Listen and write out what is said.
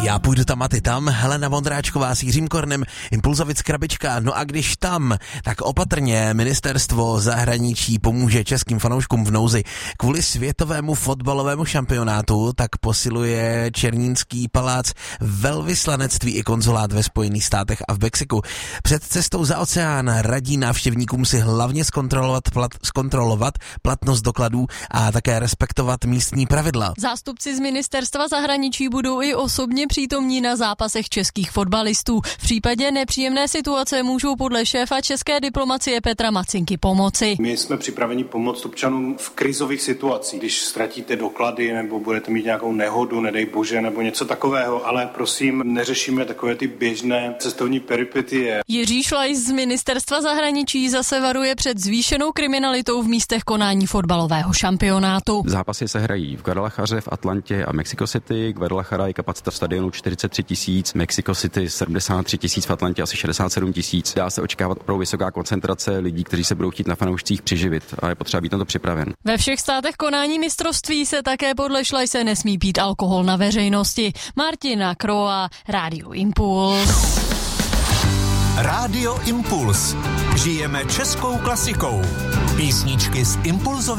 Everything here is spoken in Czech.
Já půjdu tam a ty tam, Helena Vondráčková s Jiřím Kornem, Impulzovic Krabička. No a když tam, tak opatrně ministerstvo zahraničí pomůže českým fanouškům v nouzi. Kvůli světovému fotbalovému šampionátu tak posiluje Černínský palác velvyslanectví i konzulát ve Spojených státech a v Mexiku. Před cestou za oceán radí návštěvníkům si hlavně zkontrolovat platnost dokladů a také respektovat místní pravidla. Zástupci z ministerstva zahraničí budou i osobně přítomní na zápasech českých fotbalistů. V případě nepříjemné situace můžou podle šéfa české diplomacie Petra Macinky pomoci. My jsme připraveni pomoct občanům v krizových situacích, když ztratíte doklady nebo budete mít nějakou nehodu, nedej bože, nebo něco takového, ale prosím, neřešíme takové ty běžné cestovní peripetie. Jiří Šlajs z ministerstva zahraničí zase varuje před zvýšenou kriminalitou v místech konání fotbalového šampionátu. Zápasy se hrají v Guadalajaře, v Atlantě a Mexico City. Guadalajara je kapacita stadionu 43 000, Mexico City 73 000, v Atlantě asi 67 000. Dá se očekávat opravdu vysoká koncentrace lidí, kteří se budou chtít na fanoušcích přiživit a je potřeba být na to připraven. Ve všech státech konání mistrovství se také podle Šlajse nesmí pít alkohol na veřejnosti. Martina Kroa, Rádio Impuls. Rádio Impuls. Žijeme českou klasikou. Písničky z Impulzových